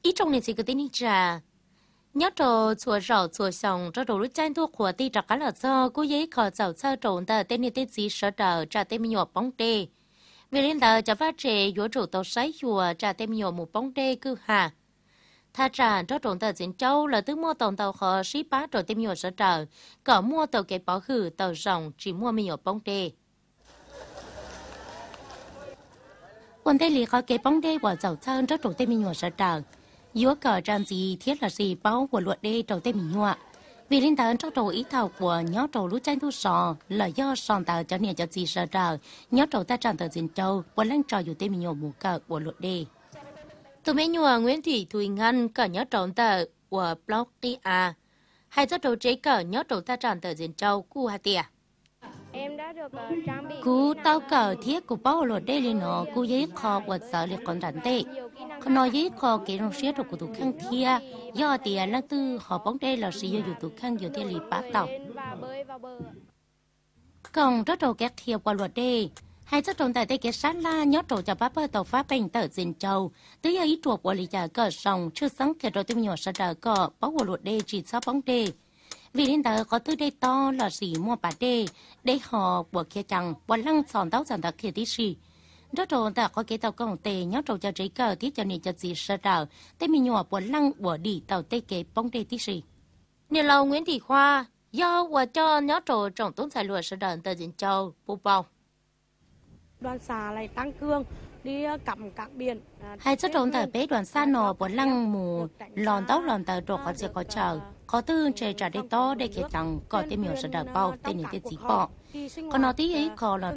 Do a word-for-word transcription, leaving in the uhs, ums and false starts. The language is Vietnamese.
ít trong này chỉ có tên trà nhớ trò chùa rau chùa sòng cho đồ lúc tranh thuốc của ti trà cá lợn do cố giấy khó giàu sơ trộn tờ tên này tên gì sợ đờ trà tên nhỏ bóng đê vì liên tờ cho phát trẻ yếu chủ tàu sấy chùa trà tên nhỏ một bóng đê cứ hà tha trà cho trộn tờ diễn châu là từ mua tàu tàu khó xí bá rồi tên nhỏ sợ đờ có mua tàu kẹp bỏ hử tàu rồng chỉ mua mi nhỏ bóng đê vấn đề lý khó kẹp bóng đê của giàu sơ cho trộn tên nhỏ sợ đờ yếu cờ trang gì thiết là gì báo của luật đê đầu tên mình nhọa vì liên tấn trong đầu ý thảo của nhớ đầu lũ tranh thu sò là do sòn tàu cho nên cho gì sợ trời nhớ đầu ta tràn tờ diễn châu của lãnh tròอยู่tên mình nhọa mù cờ của luật đê tụi mấy nhọa Nguyễn Thị Thùy Ngân cờ nhớ đầu tờ của blog đi à hay cho đầu chế cờ nhớ đầu ta tràn tờ diễn châu cu hạt tiệt em đã được uh, trang bị cú tao cờ thiết của báo luật đê lên nó cú giấy kho của sở liệt còn rắn tệ còn nói giấy kho cái rong xếp của tụ khang thia do tiền lãng tư họ bóng đê là sử dụng tụ khang nhiều tiền lì bát tàu còn rất đầu các thiệp qua luật đê hay rất trong tại đây cái sát la nhớ trổ cho bác bơ tàu pháp bình tờ dình châu tới giờ ý chuộc của lì trả cờ sòng chưa sáng kể rồi tôi nhỏ sợ đờ cọ báo của luật đê chỉ sao bóng đê vì liên tờ có tư đây to là gì mua bà đê để họ của kia chẳng và lăng sòn táo dần đặc kia tí gì rất rồi ta có cái tàu công tề nhớ trâu cho trái cờ tí cho nên cho gì sợ đảo tên mình nhỏ của lăng của đi tàu tê kế bóng đê tí gì nhiều lâu Nguyễn Thị Khoa do và cho nhớ trâu trồng tốn xài lụa sợ đảo tờ diễn châu bù bầu đoàn xà lại tăng cường đi cắm các biển hay rất rộn tờ bé đoàn xa nọ của lăng mù lòn tóc lòn tờ trộn có sẽ có chờ có tư chơi trả đây to để kia chẳng có tên miểu sợ đảo bao tên này tên gì bỏ còn nó tí ấy có là